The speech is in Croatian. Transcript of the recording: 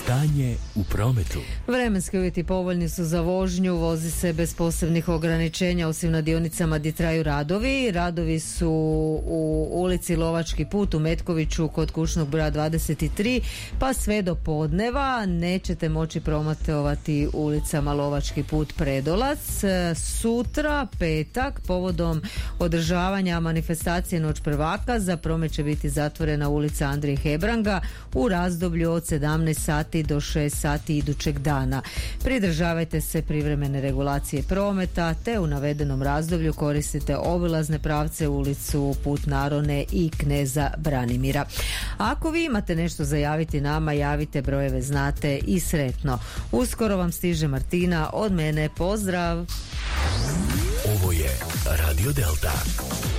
Stanje u prometu. Vremenski uvjeti povoljni su za vožnju, vozi se bez posebnih ograničenja osim na dionicama gdje traju radovi. Radovi su u ulici Lovački put u Metkoviću kod kućnog broja 23 pa sve do podneva nećete moći prometovati ulicama Lovački put Predolac. Sutra, petak, povodom održavanja manifestacije Noć prvaka za promet će biti zatvorena ulica Andrije Hebranga u razdoblju od 17 sati do 6 sati idućeg dana. Pridržavajte se privremene regulacije prometa te u navedenom razdoblju koristite obilazne pravce ulicu Put Narone i Kneza Branimira. Ako vi imate nešto za javiti nama, javite, brojeve znate i sretno. Uskoro vam stiže Martina, od mene pozdrav. Ovo je Radio Delta.